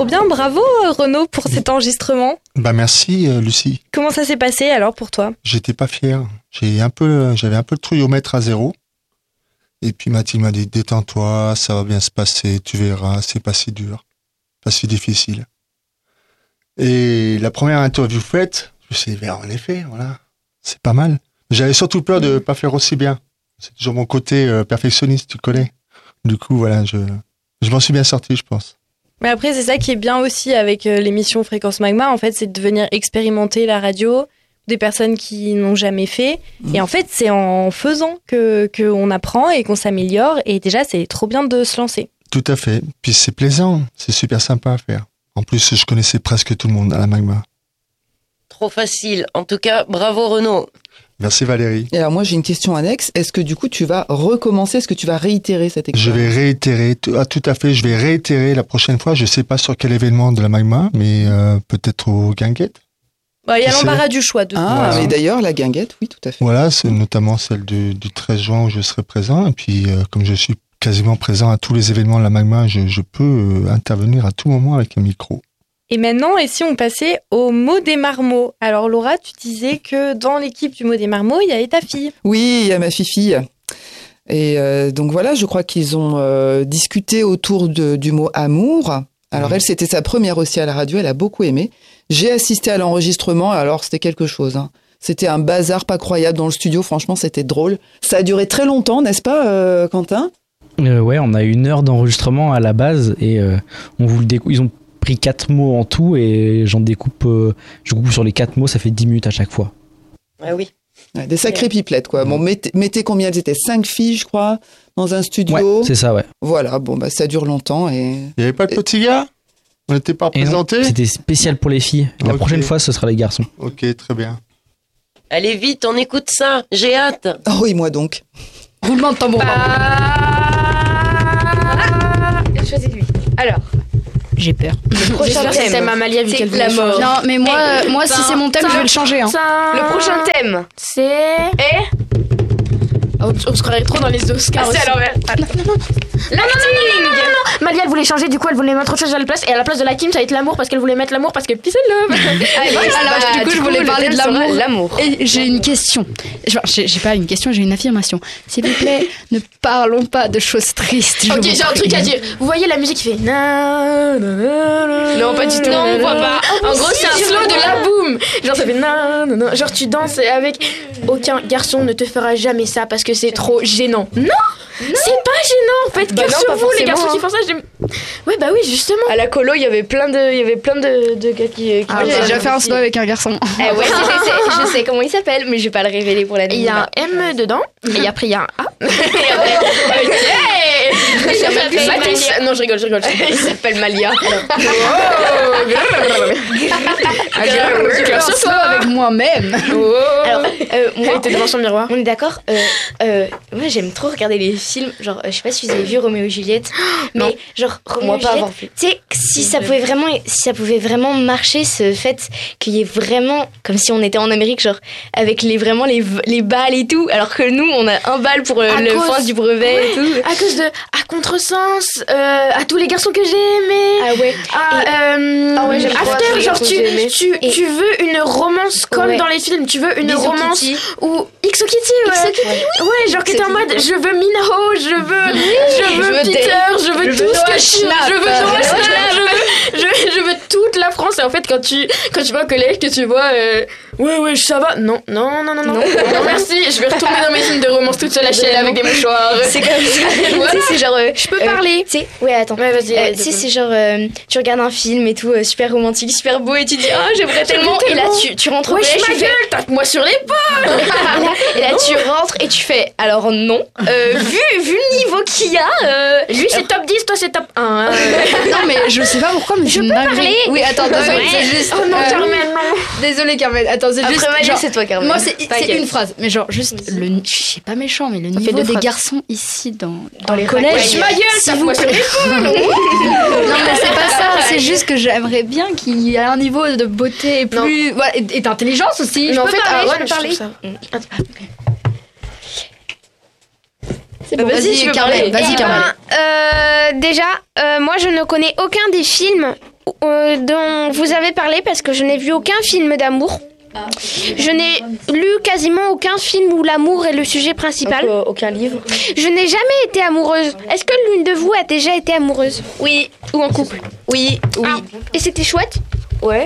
trop bien. Bravo Renaud pour cet enregistrement. Merci Lucie. Comment ça s'est passé alors pour toi ? J'étais pas fier. J'avais un peu le trouillomètre à 0. Et puis Mathilde m'a dit détends-toi, ça va bien se passer, tu verras, c'est pas si dur, pas si difficile. Et la première interview faite, je me suis dit en effet, voilà, c'est pas mal. J'avais surtout peur de pas faire aussi bien. C'est toujours mon côté perfectionniste, tu connais. Du coup, voilà, je m'en suis bien sorti, je pense. Mais après, c'est ça qui est bien aussi avec l'émission Fréquence Magma, en fait, c'est de venir expérimenter la radio, des personnes qui n'ont jamais fait. Et en fait, c'est en faisant qu'on apprend et qu'on s'améliore. Et déjà, c'est trop bien de se lancer. Tout à fait. Puis c'est plaisant, c'est super sympa à faire. En plus, je connaissais presque tout le monde à la Magma. Trop facile. En tout cas, bravo Renaud. Merci Valérie. Et alors moi j'ai une question annexe. Est-ce que du coup tu vas recommencer ? Est-ce que tu vas réitérer cette expérience ? Je vais réitérer, tout à fait. Je vais réitérer la prochaine fois. Je sais pas sur quel événement de la Magma, mais peut-être au Guinguette. Il y a l'embarras du choix. Voilà. Mais d'ailleurs la Guinguette, oui tout à fait. Voilà, c'est notamment celle du 13 juin où je serai présent. Et puis comme je suis quasiment présent à tous les événements de la Magma, je peux intervenir à tout moment avec un micro. Et maintenant, et si on passait au mot des marmots ? Alors Laura, tu disais que dans l'équipe du mot des marmots, il y avait ta fille. Oui, il y a ma fille. Et donc voilà, je crois qu'ils ont discuté autour du mot amour. Alors elle, c'était sa première aussi à la radio, elle a beaucoup aimé. J'ai assisté à l'enregistrement, alors c'était quelque chose. C'était un bazar pas croyable dans le studio, franchement c'était drôle. Ça a duré très longtemps, n'est-ce pas Quentin ? Ouais, on a 1 heure d'enregistrement à la base et ils ont pris 4 mots en tout et je coupe sur les 4 mots, ça fait 10 minutes à chaque fois. Ah oui. Ouais, des sacrées pipelettes, quoi. Bon, mettez combien elles étaient ? 5 filles, je crois, dans un studio. Ouais, c'est ça, ouais. Voilà, bon, ça dure longtemps et... Il n'y avait pas de petits gars ? On n'était pas représentés ? C'était spécial pour les filles. La prochaine fois, ce sera les garçons. Ok, très bien. Allez vite, on écoute ça. J'ai hâte. Ah oui, moi donc. Roulement de tambour. Choisis-lui. Alors... J'ai peur. Le prochain thème, Amalia, vu qu'elle veut la mort. Non, mais moi si c'est mon thème, je vais le changer. Le prochain thème, c'est... On se croirait trop dans les Oscars. C'est à l'envers. Non. Malia, elle voulait changer, du coup, elle voulait mettre autre chose à la place. Et à la place de la Kim, ça va être l'amour parce qu'elle voulait mettre l'amour parce que peace and love. Alors, du coup, je voulais parler de l'amour. Et j'ai une question. J'ai pas une question, j'ai une affirmation. S'il vous plaît, ne parlons pas de choses tristes. Ok, j'ai un truc à dire. Vous voyez la musique qui fait na. Non, pas du tout. Non, on voit pas. En gros, c'est un slow de la boum. Genre, ça fait na. Genre, tu danses avec. Aucun garçon ne te fera jamais ça parce que c'est trop gênant. Non, c'est pas gênant en fait. Que sur vous les garçons qui font ça. Ouais, bah oui, justement. À la colo, il y avait plein de gars qui j'ai déjà fait un slow avec un garçon. Ouais, je sais comment il s'appelle, mais je vais pas le révéler pour la nuit. Il y a un M dedans et après il y a un A. Il s'appelle Mathis. Non, je rigole. Il s'appelle Malia. Un slow avec moi-même. Alors, moi, t'es devant son miroir. On est d'accord. Moi, j'aime trop regarder les films. Genre, je sais pas si vous avez vu Roméo et Juliette, mais genre Roméo et Juliette. Tu sais, si ça pouvait vraiment marcher, ce fait qu'il y ait vraiment, comme si on était en Amérique, genre avec les balles et tout, alors que nous, on a un bal pour le fin du brevet et tout. À cause de à contresens, à tous les garçons que j'ai aimés. Ah ouais. J'aime After, genre tu veux une romance comme dans les films, tu veux une romance ou X Kitty, ouais, genre que t'es en mode je veux Minho, je veux Peter, je veux tout ce que je veux toute la France. Et en fait quand tu vas au collège, que tu vois ouais ça va, non merci, je vais retourner dans mes films de romance toute seule à chialer avec des mouchoirs. C'est comme ça. C'est genre je peux parler. Ouais, attends. Ouais, vas-y. C'est genre tu regardes un film et tout super romantique, super beau et tu dis j'aimerais tellement, et là tu rentres au collège, ma gueule, tape-moi sur l'épaule. Et là tu rentres et tu fais alors non, vu le niveau qu'il y a, lui c'est top 10, toi c'est top 1. Non mais je sais pas pourquoi, mais je peux parler. Oui, attends, c'est juste. Oh non, Carmen, non. Désolée Carmen, attends, c'est juste. Après Malia, c'est toi Carmen. Moi c'est une phrase, mais genre juste je suis pas méchant, mais le niveau des garçons ici dans les collèges. Ma gueule, tape-moi sur l'épaule. Non mais c'est pas ça, c'est juste que j'aimerais bien qu'il y ait un niveau de beauté plus et d'intelligence aussi. Mais je en peux fait, parler. C'est bon, vas-y Carmen, vas-y Carmen. Déjà, moi je ne connais aucun des films dont vous avez parlé parce que je n'ai vu aucun film d'amour. Je n'ai lu quasiment aucun film où l'amour est le sujet principal. Aucun livre. Je n'ai jamais été amoureuse. Est-ce que l'une de vous a déjà été amoureuse? Oui. Ou en couple? Oui. Et c'était chouette? Ouais.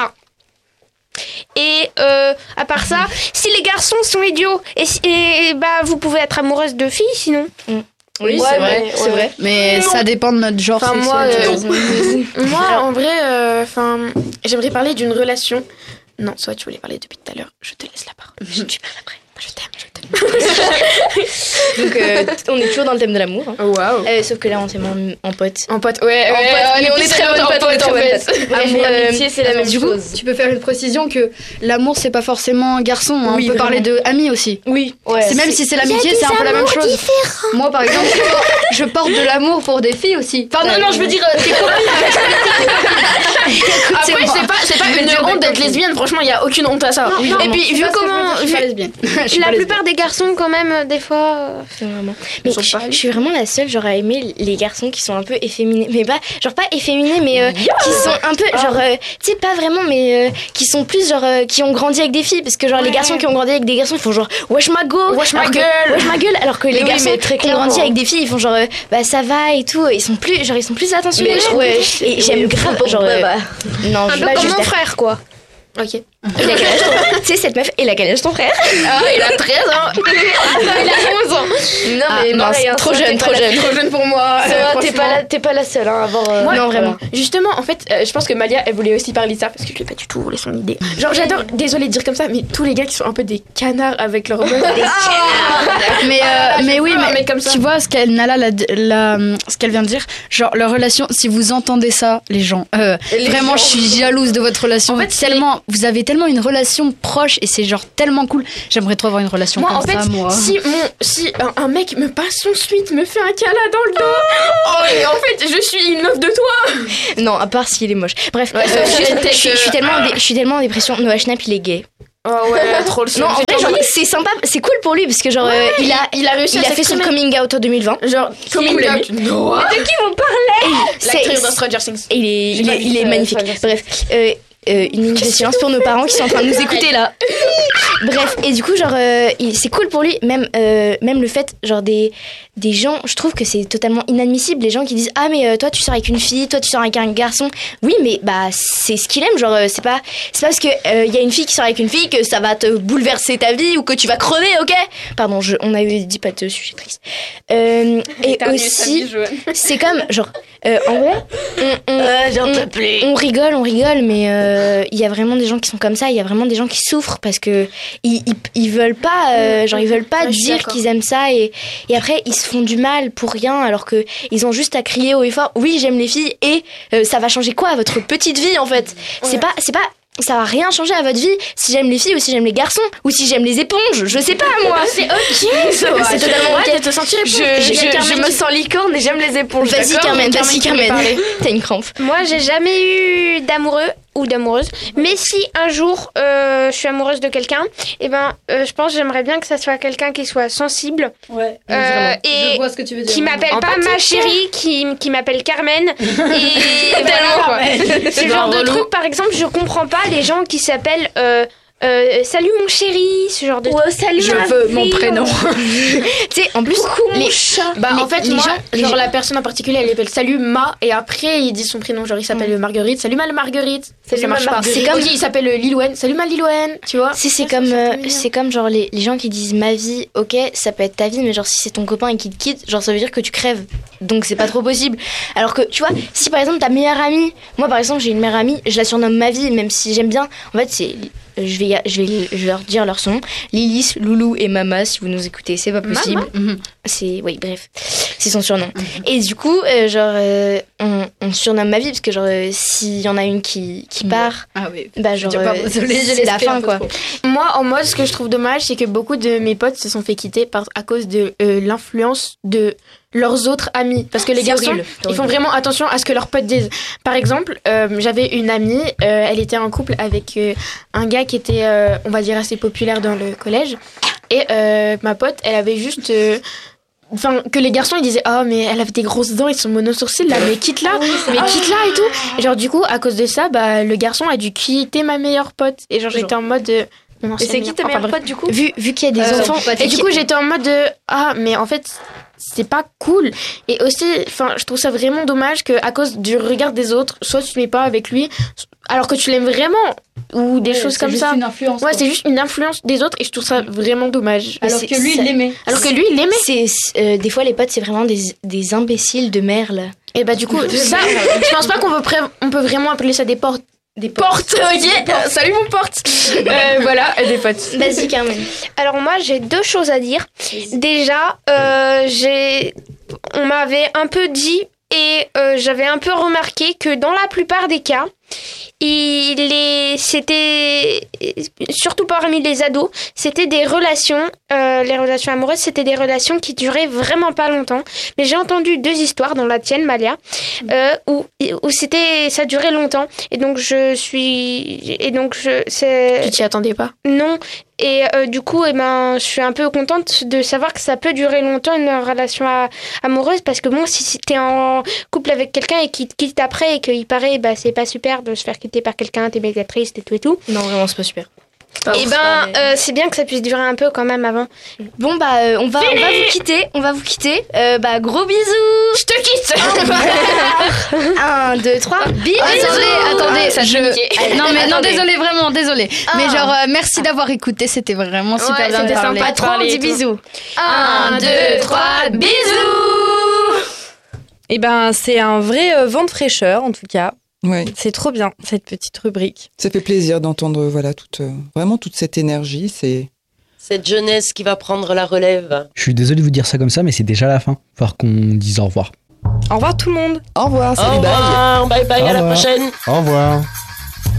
Et à part ça, si les garçons sont idiots, vous pouvez être amoureuse de filles sinon. Oui, c'est vrai. Mais ça dépend de notre genre sexuel. Moi, en vrai, j'aimerais parler d'une relation. Non, soit tu voulais parler depuis tout à l'heure. Je te laisse la parole. Tu parles après. Je t'aime. Donc, on est toujours dans le thème de l'amour. Hein. Waouh. Sauf que là, on s'est mis en pote. En pote, ouais. On est très en pote. L'amitié, c'est la même du chose. Coup, tu peux faire une précision que l'amour, c'est pas forcément garçon. Hein. Oui, on peut parler de amis aussi. Oui. C'est même si c'est l'amitié, c'est un peu la même chose. Différents. Moi, par exemple, je porte de l'amour pour des filles aussi. Enfin, non, je veux dire, t'es Après, c'est pas une honte d'être lesbienne. Franchement, il y a aucune honte à ça. Et puis, vu comment... La plupart des garçons, quand même, des fois... Vraiment. Mais je suis vraiment la seule genre à aimer les garçons qui sont un peu efféminés, mais pas efféminés, mais qui sont un peu genre tu sais pas vraiment, mais qui sont plus genre qui ont grandi avec des filles, parce que genre les garçons qui ont grandi avec des garçons ils font genre wesh ma gueule, alors que les garçons qui ont grandi avec des filles ils font genre ça va et tout, ils sont plus attentionnés. Et j'aime grave genre non, un peu comme mon frère quoi. Ok. Il a quel âge ton... Tu sais, cette meuf, il a quel âge ton frère? Il a 13 ans. Il a 11 ans. Non, mais pareil, trop jeune pour moi. T'es pas la seule à avoir... non, vraiment. Justement, en fait, je pense que Malia, elle voulait aussi parler de ça, parce que je l'ai pas du tout voulu son idée. Genre, j'adore, désolée de dire comme ça, mais tous les gars qui sont un peu des canards avec leur meuf. Mais oui, mais comme ça. Tu vois ce qu'elle ce qu'elle vient de dire, genre leur relation, si vous entendez ça, les gens, vraiment, je suis jalouse de votre relation. En fait, tellement... Vous avez tellement une relation proche et c'est genre tellement cool. J'aimerais trop avoir une relation comme ça, moi. Si un mec me passe son suite, me fait un câlin dans le dos, et en fait, je suis une meuf de toi. Non, à part s'il est moche. Bref, je suis tellement en dépression. Noah Schnapp, il est gay. Oh ouais, trop le son. Non, en vrai, genre, c'est sympa, c'est cool pour lui parce que genre il a réussi, il a fait son coming out en 2020. Genre coming out. Noah. De qui vous parlez? L'actrice de Stranger Things. Il est magnifique. Bref, une minute de silence pour nos parents qui sont en train de nous écouter là. Bref, et du coup genre c'est cool pour lui, même le fait genre des gens, je trouve que c'est totalement inadmissible les gens qui disent mais toi tu sors avec une fille, toi tu sors avec un garçon. Oui, mais c'est ce qu'il aime, genre c'est pas parce que il y a une fille qui sort avec une fille que ça va te bouleverser ta vie ou que tu vas crever, OK? Pardon, on avait dit pas de sujet triste. Et aussi c'est comme genre en vrai on rigole mais il y a vraiment des gens qui sont comme ça, il y a vraiment des gens qui souffrent parce que ils veulent pas dire qu'ils aiment ça et après ils se font du mal pour rien alors que ils ont juste à crier haut et fort oui j'aime les filles et ça va changer quoi à votre petite vie en fait. C'est pas ça va rien changer à votre vie si j'aime les filles ou si j'aime les garçons ou si j'aime les éponges, je sais pas moi. C'est ok, c'est totalement ok de te sentir éponge. Je me sens licorne et j'aime les éponges. Vas-y Carmen. T'as une crampe. Moi j'ai jamais eu d'amoureux ou d'amoureuse, mais si un jour je suis amoureuse de quelqu'un, je pense que j'aimerais bien que ça soit quelqu'un qui soit sensible et je vois ce que tu veux dire, qui m'appelle pas ma chérie, qui m'appelle Carmen et voilà, ce genre de truc. Par exemple, je comprends pas les gens qui s'appellent salut mon chéri, ce genre de salut je veux mon prénom. Tu sais, en plus les chats. En fait, moi, genre la personne en particulier, elle appelle salut Ma et après il dit son prénom, genre il s'appelle Marguerite. Salut ma Marguerite. Ça marche pas. C'est comme il s'appelle Lilouen. Salut ma Lilouen, tu vois. C'est comme genre les gens qui disent ma vie, OK, ça peut être ta vie mais genre si c'est ton copain et qu'il te quitte, genre ça veut dire que tu crèves. Donc c'est pas trop possible. Alors que tu vois, si par exemple ta meilleure amie, moi par exemple, j'ai une meilleure amie, je la surnomme ma vie même si j'aime bien. En fait, c'est je vais leur dire leur son. Lilith, Loulou et Mama, si vous nous écoutez, c'est pas possible. Oui, bref, c'est son surnom. Et du coup, on surnomme ma vie parce que genre s'il y en a une qui part, c'est la fin quoi. Moi, en mode, ce que je trouve dommage, c'est que beaucoup de mes potes se sont fait quitter à cause de l'influence de leurs autres amis, parce que les garçons ils font vraiment attention à ce que leurs potes disent. Par exemple, j'avais une amie, elle était en couple avec un gars qui était on va dire assez populaire dans le collège et ma pote elle avait juste Enfin, que les garçons ils disaient oh mais elle avait des grosses dents et son monosourcil là, mais quitte-la et tout. Et genre du coup à cause de ça bah le garçon a dû quitter ma meilleure pote et genre j'étais en mode Et c'est qui ta meilleure pote du coup? Vu qu'il y a des enfants. Et du coup j'étais en mode de ah mais en fait c'est pas cool. Et aussi enfin je trouve ça vraiment dommage que à cause du regard des autres soit tu te mets pas avec lui alors que tu l'aimes vraiment ou des choses comme ça. C'est juste une influence. Ouais, c'est juste une influence des autres et je trouve ça vraiment dommage. Alors que lui, il l'aimait. C'est des fois les potes, c'est vraiment des imbéciles de merle. Et bah du coup, ça, je pense pas on peut vraiment appeler ça des portes. Des portes, ok. Salut mon porte. Voilà, des potes. Vas-y Carmen. Alors moi, j'ai 2 choses à dire. Déjà, on m'avait un peu dit et j'avais un peu remarqué que dans la plupart des cas, c'était surtout parmi les ados, c'était des relations, les relations amoureuses, c'était des relations qui duraient vraiment pas longtemps. Mais j'ai entendu 2 histoires, dans la tienne, Malia, où ça durait longtemps. Et donc tu t'y attendais pas? Non. Et du coup, je suis un peu contente de savoir que ça peut durer longtemps une relation amoureuse, parce que bon, si t'es en couple avec quelqu'un et qu'il te quitte après et qu'il paraît, bah c'est pas super de se faire quitter par quelqu'un, t'es méga triste et tout et tout. Non, vraiment, c'est pas super. Et c'est bien que ça puisse durer un peu quand même avant. Bon bah on va vous quitter. Gros bisous. Je te quitte. 1, 2, 3. Bisous. Attendez, non, désolé, vraiment, désolé. Mais genre merci d'avoir écouté, c'était vraiment super bien de parler. Sympa, trop, on dit bisous. 1, 2, 3, bisous. Et c'est un vrai vent de fraîcheur en tout cas. Ouais. C'est trop bien cette petite rubrique. Ça fait plaisir d'entendre vraiment toute cette énergie. C'est cette jeunesse qui va prendre la relève. Je suis désolé de vous dire ça comme ça, mais c'est déjà la fin. Il va falloir qu'on dise au revoir. Au revoir tout le monde. Au revoir, salut, bye. Bye, à la prochaine. Au revoir.